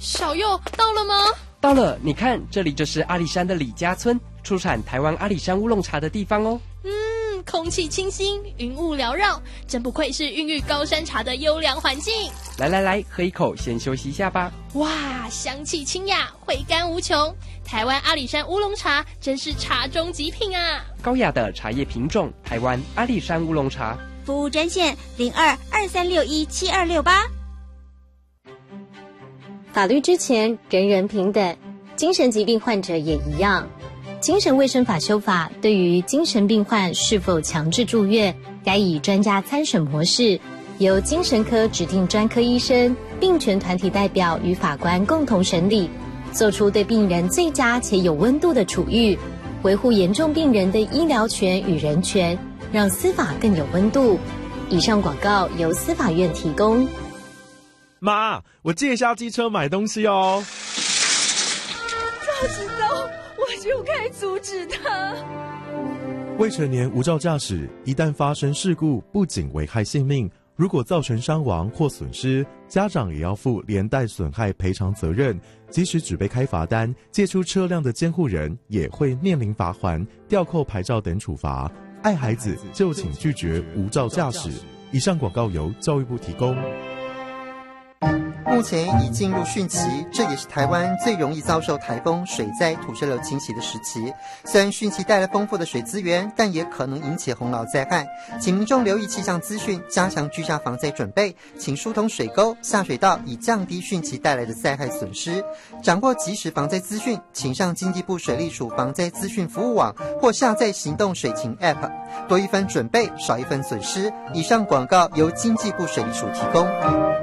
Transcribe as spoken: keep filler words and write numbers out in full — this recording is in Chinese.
小佑到了吗？ 到了，你看，这里就是阿里山的李家村，出产台湾阿里山乌龙茶的地方哦。 嗯，空气清新，云雾缭绕，真不愧是孕育高山茶的优良环境。 来来来，喝一口，先休息一下吧。 哇，香气清雅，回甘无穷。台湾阿里山乌龙茶真是茶中极品啊！ 高雅的茶叶品种，台湾阿里山乌龙茶。 服务专线零二二三六一七二六八。 法律之前人人平等，精神疾病患者也一样。精神卫生法修法对于精神病患是否强制住院，该以专家参审模式，由精神科指定专科医生、病权团体代表与法官共同审理，做出对病人最佳且有温度的处遇，维护严重病人的医疗权与人权，让司法更有温度。以上广告由司法院提供。 妈，我借一下机车买东西哦。 早知道我就该阻止他。 未成年无照驾驶，一旦发生事故，不仅危害性命，如果造成伤亡或损失，家长也要负连带损害赔偿责任。即使只被开罚单，借出车辆的监护人也会面临罚锾、吊扣牌照等处罚。爱孩子就请拒绝无照驾驶。以上广告由教育部提供。 目前已进入汛期，这也是台湾最容易遭受台风、水灾、土石流侵袭的时期。虽然汛期带来丰富的水资源，但也可能引起洪涝灾害。请民众留意气象资讯，加强居家防灾准备，请疏通水沟、下水道，以降低汛期带来的灾害损失。掌握即时防灾资讯，请上经济部水利署防灾资讯服务网或下载行动水情 App， 多一分准备，少一分损失。以上广告由经济部水利署提供。